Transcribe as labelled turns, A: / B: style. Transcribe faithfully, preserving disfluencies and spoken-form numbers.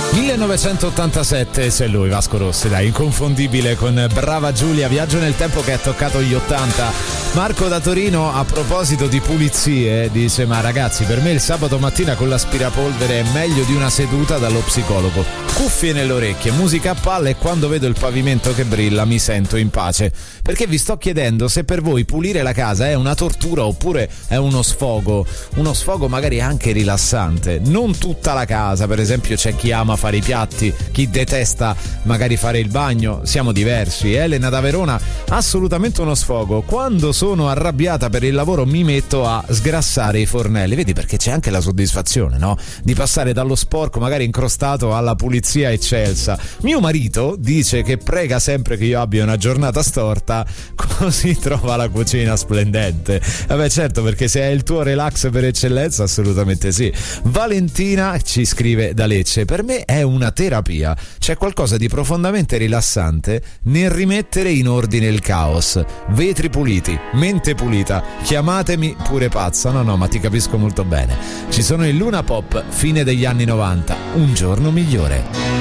A: millenovecentottantasette, c'è lui, Vasco Rossi, dai, inconfondibile con Brava Giulia, viaggio nel tempo che ha toccato gli ottanta. Marco da Torino, a proposito di pulizie, dice: ma ragazzi, per me il sabato mattina con l'aspirapolvere è meglio di una seduta dallo psicologo. Cuffie nelle orecchie, musica a palla, e quando vedo il pavimento che brilla mi sento in pace. Perché vi sto chiedendo se per voi pulire la casa è una tortura oppure è uno sfogo, uno sfogo magari anche rilassante. Non tutta la casa, per esempio c'è chi ama fare i piatti, chi detesta magari fare il bagno, siamo diversi. Elena da Verona: assolutamente uno sfogo. Quando sono arrabbiata per il lavoro mi metto a sgrassare i fornelli. Vedi, perché c'è anche la soddisfazione, no? Di passare dallo sporco magari incrostato alla pulizia eccelsa. Mio marito dice che prega sempre che io abbia una giornata storta, così trova la cucina splendente. Vabbè, certo, perché se è il tuo relax per eccellenza, assolutamente sì. Valentina ci scrive da Lecce: per me è una terapia, c'è qualcosa di profondamente rilassante nel rimettere in ordine il caos. Vetri puliti, mente pulita, chiamatemi pure pazza, no no, ma ti capisco molto bene. Ci sono i Luna Pop, fine degli anni novanta, Un giorno migliore.